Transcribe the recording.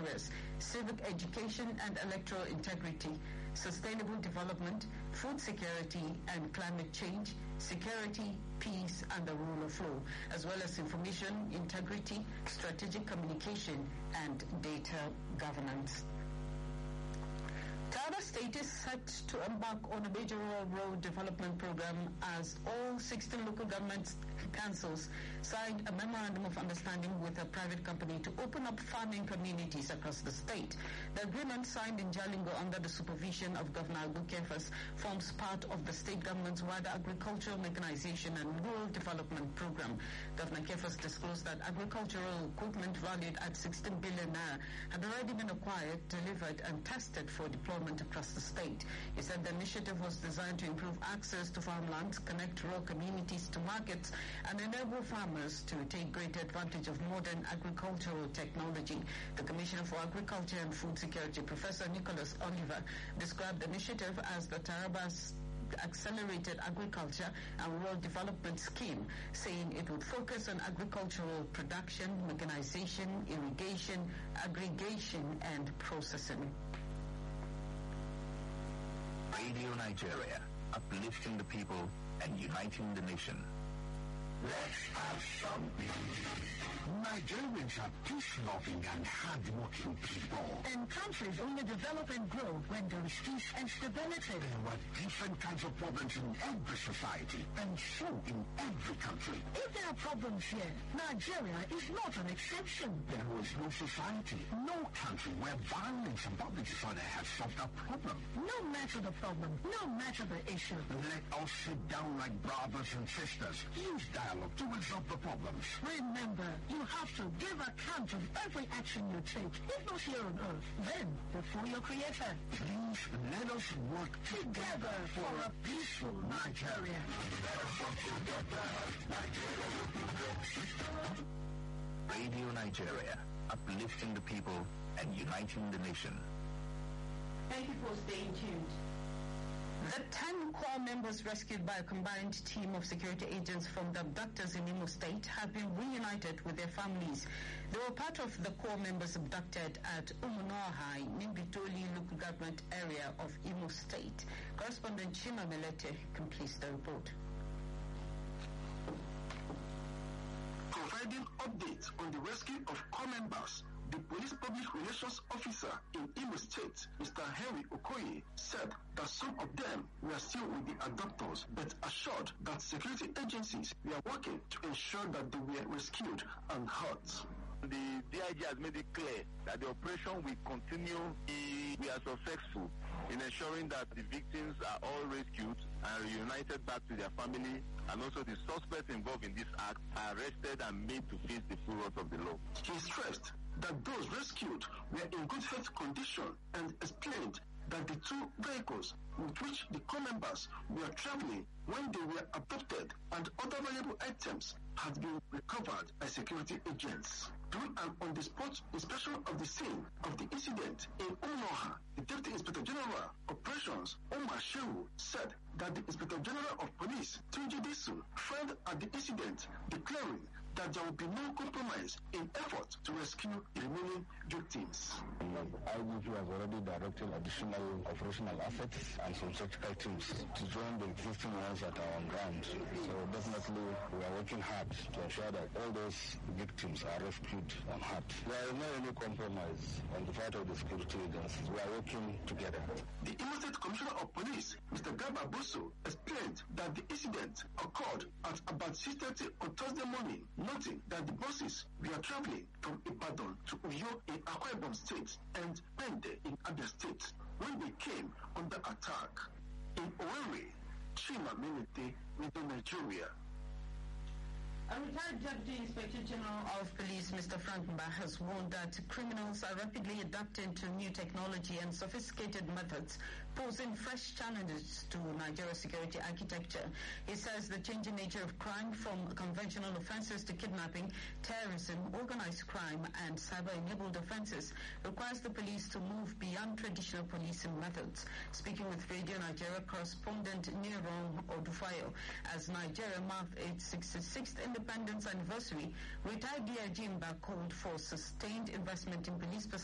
areas: civic education and electoral integrity, sustainable development, food security and climate change, security, peace and the rule of law, as well as information integrity, strategic communication and data governance. Taraba State is set to embark on a major rural road development program as all 16 local government councils signed a memorandum of understanding with a private company to open up farming communities across the state. The agreement, signed in Jalingo under the supervision of Governor Agui Kefas, forms part of the state government's wider agricultural mechanization and rural development program. Governor Kefas disclosed that agricultural equipment valued at 16 billion naira had already been acquired, delivered and tested for deployment across the state. He said the initiative was designed to improve access to farmlands, connect rural communities to markets, and enable farmers to take greater advantage of modern agricultural technology. The Commissioner for Agriculture and Food Security, Professor Nicholas Oliver, described the initiative as the Taraba's Accelerated Agriculture and Rural Development Scheme, saying it would focus on agricultural production, mechanization, irrigation, aggregation, and processing. Radio Nigeria, uplifting the people and uniting the nation. Let's have some Nigerians are peace-loving and hard-working people. And countries only develop and grow when there is peace and stability. There are different kinds of problems in every society, and so in every country. If there are problems here, Nigeria is not an exception. There is no society, no country where violence and public disorder have solved a problem. No matter the problem, no matter the issue. Let us sit down like brothers and sisters. Use dialogue to resolve the problems. Remember, you have to give account of every action you take, if not here on earth, then before your Creator. Please let us work together for a peaceful Nigeria. Radio Nigeria, uplifting the people and uniting the nation. Thank you for staying tuned. The 10 core members rescued by a combined team of security agents from the abductors in Imo State have been reunited with their families. They were part of the core members abducted at Umunoahai, Nimbitoli local government area of Imo State. Correspondent Chima Melete completes the report. Providing updates on the rescue of core members, the police public relations officer in Imo State, Mr. Henry Okoye, said that some of them were still with the abductors, but assured that security agencies were working to ensure that they were rescued and hurt. The DIG has made it clear that the operation will continue if we are successful in ensuring that the victims are all rescued and reunited back to their family, and also the suspects involved in this act are arrested and made to face the full wrath of the law. He stressed that those rescued were in good health condition and explained that the two vehicles with which the core members were traveling when they were abducted and other valuable items had been recovered by security agents. During an on-the-spot inspection of the scene of the incident in Umunoha, the Deputy Inspector General Operations, Omar Shehu, said that the Inspector General of Police, Tunji Disu, failed at the incident, declaring that there will be no compromise in effort to rescue the remaining victims. IGP has already directed additional operational assets and some surgical teams to join the existing ones that are on ground. So definitely we are working hard to ensure that all those victims are rescued and hurt. There is no any compromise on the part of the security agencies. We are working together. The Imo State Commissioner of Police, Mr. Garba Bosso, explained that the incident occurred at about 6:30 on Thursday morning, noting that the buses were traveling from Ibadan to Uyo in Akwa Ibom State and Pende in Abia State when they came under attack. In Owerri, Chima Menete, Radio Nigeria. A retired Deputy Inspector General of Police, Mr. Frank Mba, has warned that criminals are rapidly adapting to new technology and sophisticated methods, posing fresh challenges to Nigeria's security architecture. He says the changing nature of crime, from conventional offenses to kidnapping, terrorism, organized crime, and cyber-enabled offenses, requires the police to move beyond traditional policing methods. Speaking with Radio Nigeria correspondent Niron Odufayo, as Nigeria marked its 66th independence anniversary, retired DIG Mba called for sustained investment in police